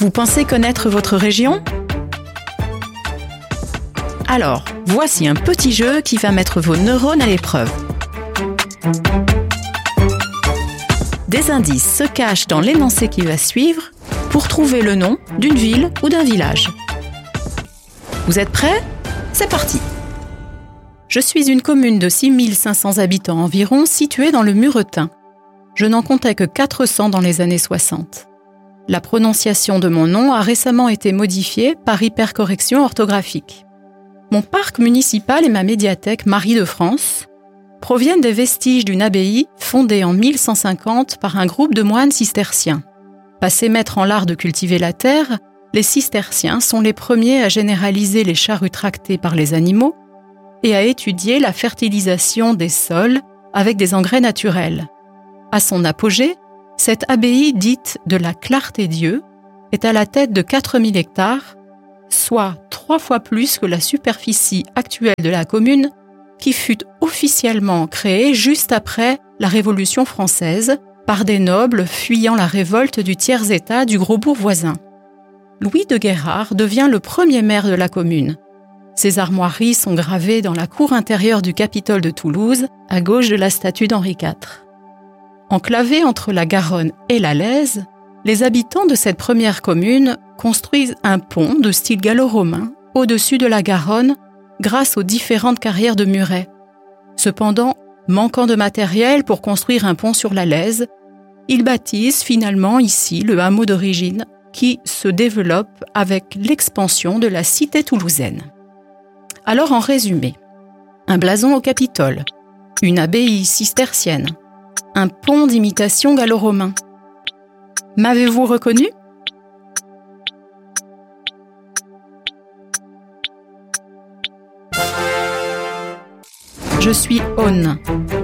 Vous pensez connaître votre région ? Alors, voici un petit jeu qui va mettre vos neurones à l'épreuve. Des indices se cachent dans l'énoncé qui va suivre pour trouver le nom d'une ville ou d'un village. Vous êtes prêts ? C'est parti ! Je suis une commune de 6500 habitants environ située dans le Muretin. Je n'en comptais que 400 dans les années 60. La prononciation de mon nom a récemment été modifiée par hypercorrection orthographique. Mon parc municipal et ma médiathèque Marie de France proviennent des vestiges d'une abbaye fondée en 1150 par un groupe de moines cisterciens. Passés maîtres en l'art de cultiver la terre, les cisterciens sont les premiers à généraliser les charrues tractées par les animaux et à étudier la fertilisation des sols avec des engrais naturels. À son apogée, cette abbaye dite de la Clarté-Dieu est à la tête de 4000 hectares, soit 3 fois plus que la superficie actuelle de la commune, qui fut officiellement créée juste après la Révolution française par des nobles fuyant la révolte du tiers-état du Gros-Bourg voisin. Louis de Guérard devient le premier maire de la commune. Ses armoiries sont gravées dans la cour intérieure du Capitole de Toulouse, à gauche de la statue d'Henri IV. Enclavés entre la Garonne et la Lèze, les habitants de cette première commune construisent un pont de style gallo-romain au-dessus de la Garonne grâce aux différentes carrières de murets. Cependant, manquant de matériel pour construire un pont sur la Lèze, ils baptisent finalement ici le hameau d'origine qui se développe avec l'expansion de la cité toulousaine. Alors en résumé, un blason au Capitole, une abbaye cistercienne, un pont d'imitation gallo-romain. M'avez-vous reconnu ? Je suis Aune.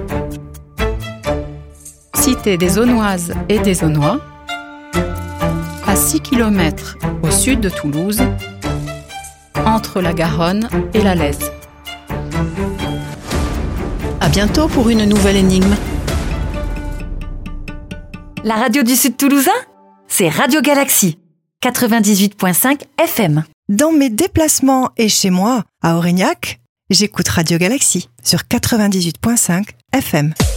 Cité des Aunoises et des Aunois, à 6 km au sud de Toulouse, entre la Garonne et la Lèze. À bientôt pour une nouvelle énigme. La radio du Sud toulousain, c'est Radio Galaxie, 98.5 FM. Dans mes déplacements et chez moi, à Aurignac, j'écoute Radio Galaxie sur 98.5 FM.